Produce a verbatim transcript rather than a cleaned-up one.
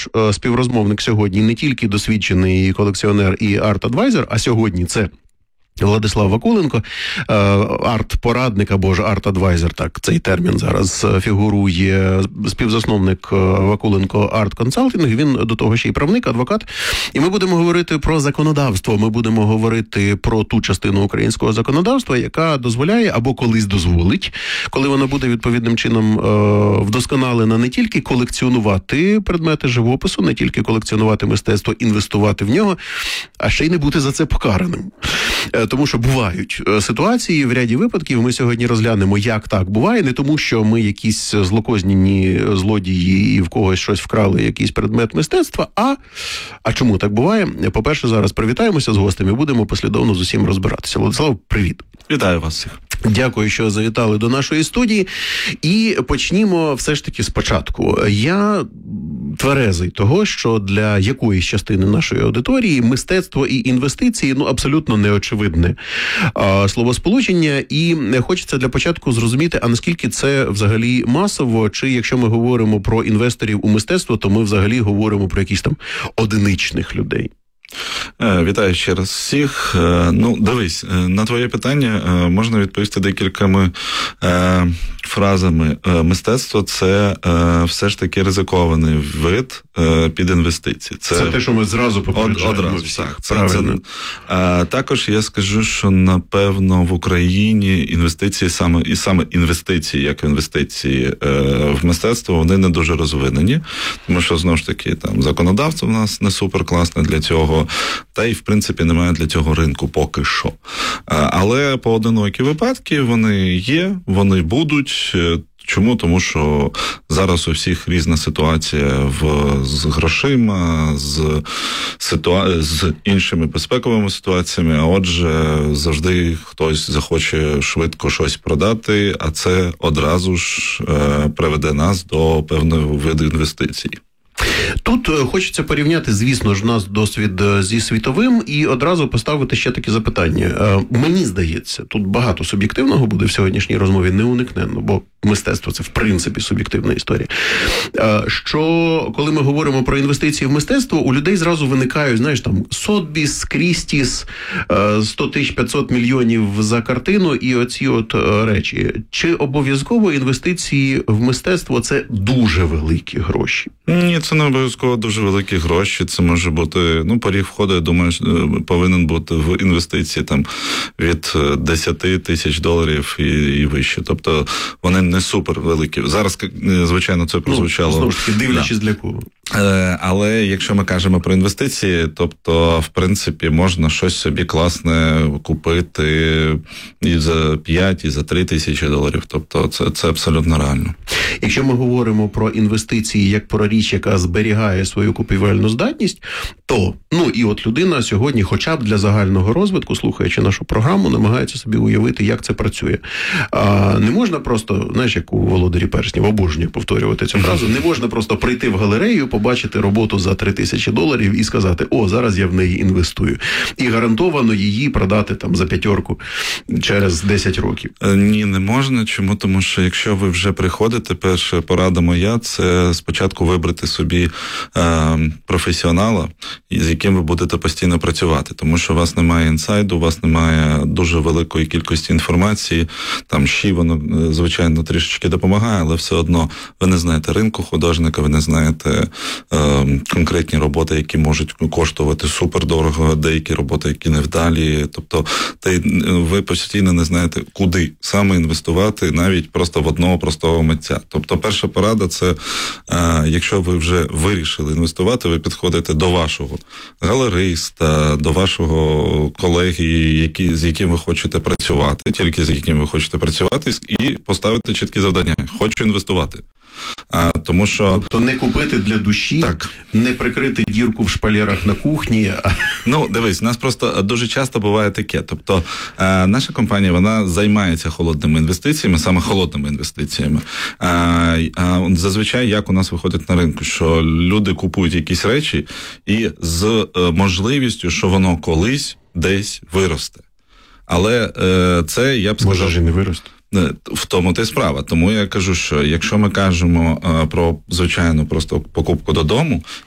наш е, співрозмовник сьогодні не тільки досвідчений колекціонер і арт-адвайзер, а сьогодні це Владислав Вакуленко, арт-порадник або ж арт-адвайзер, так, цей термін зараз фігурує, співзасновник Вакуленко арт-консалтинг, він до того ще й правник, адвокат. І ми будемо говорити про законодавство, ми будемо говорити про ту частину українського законодавства, яка дозволяє або колись дозволить, коли вона буде відповідним чином вдосконалена, не тільки колекціонувати предмети живопису, не тільки колекціонувати мистецтво, інвестувати в нього, а ще й не бути за це покараним. Тому що бувають ситуації, в ряді випадків ми сьогодні розглянемо, як так буває, не тому, що ми якісь злокознені злодії і в когось щось вкрали, якийсь предмет мистецтва, а, а чому так буває? По-перше, зараз привітаємося з гостями і будемо послідовно з усім розбиратися. Владислав, привіт. Вітаю вас всіх. Дякую, що завітали до нашої студії. І почнімо все ж таки спочатку. Я тверезий того, що для якоїсь частини нашої аудиторії мистецтво і інвестиції, ну, абсолютно неочевидне а, словосполучення. І хочеться для початку зрозуміти, а наскільки це взагалі масово, чи якщо ми говоримо про інвесторів у мистецтво, то ми взагалі говоримо про якісь там одиничних людей. Вітаю ще раз всіх. Ну, дивись, на твоє питання можна відповісти декількома фразами. Мистецтво – це все ж таки ризикований вид під інвестиції. Це, це те, що ми зразу попереджаємо. Од, одразу, так. Це, це, а, також я скажу, що, напевно, в Україні інвестиції, саме, і саме інвестиції, як інвестиції в мистецтво, вони не дуже розвинені, тому що, знову ж таки, там законодавство в нас не суперкласне для цього, та й, в принципі, немає для цього ринку поки що. Але поодинокі випадки вони є, вони будуть. Чому? Тому що зараз у всіх різна ситуація в, з грошима, з, ситуа... з іншими безпековими ситуаціями, а отже, завжди хтось захоче швидко щось продати, а це одразу ж е, приведе нас до певного виду інвестицій. Тут хочеться порівняти, звісно ж, наш досвід зі світовим і одразу поставити ще таке запитання. Мені здається, тут багато суб'єктивного буде в сьогоднішній розмові, неуникненно, бо мистецтво – це, в принципі, суб'єктивна історія. Що, коли ми говоримо про інвестиції в мистецтво, у людей зразу виникають, знаєш, там, Сотбіс, Крістіс, сто тисяч п'ятсот мільйонів за картину і оці от речі. Чи обов'язково інвестиції в мистецтво – це дуже великі гроші? Ні, це не обов'язково дуже великі гроші. Це може бути, ну, поріг входу, я думаю, повинен бути в інвестиції там від десять тисяч доларів і, і вище. Тобто вони не супер великі. Зараз, звичайно, це прозвучало. Ну, знову ж таки, дивлячись, да, для кого. Але якщо ми кажемо про інвестиції, тобто, в принципі, можна щось собі класне купити і за п'ять, і за три тисячі доларів. Тобто це, це абсолютно реально. Якщо ми говоримо про інвестиції як про річ, яка зберігає свою купівельну здатність, то, ну, і от людина сьогодні хоча б для загального розвитку, слухаючи нашу програму, намагається собі уявити, як це працює. А не можна просто, знаєш, як у «Володарі перснів», обожнюю повторювати цю фразу, не можна просто прийти в галерею, побачити роботу за три тисячі доларів і сказати, о, зараз я в неї інвестую. І гарантовано її продати там за п'ятерку через десять років. Ні, не можна. Чому? Тому що якщо ви вже приходите, перша порада моя, це спочатку вибрати собі е, професіонала, з яким ви будете постійно працювати. Тому що у вас немає інсайду, у вас немає дуже великої кількості інформації. Там ще воно, звичайно, трішечки допомагає, але все одно ви не знаєте ринку художника, ви не знаєте е, конкретні роботи, які можуть коштувати супердорого, деякі роботи, які невдалі. Тобто ви постійно не знаєте, куди саме інвестувати, навіть просто в одного простого митця. Тобто перша порада – це, е, якщо ви вже вирішили інвестувати, ви підходите до вашого галериста, до вашого колеги, які, з яким ви хочете працювати, тільки з яким ви хочете працювати, і поставити чіткі завдання. Хочу інвестувати. А, тому що... Тобто не купити для душі, так, не прикрити дірку в шпалерах на кухні. А... Ну, дивись, у нас просто дуже часто буває таке. Тобто, е, наша компанія, вона займається холодними інвестиціями, саме холодними інвестиціями. Е, е, зазвичай, як у нас виходить на ринку, що люди купують якісь речі і з е, можливістю, що воно колись десь виросте. Але е, це, я б сказав... Може ж і не виросте. В тому та й справа. Тому я кажу, що якщо ми кажемо а, про звичайну просто покупку додому,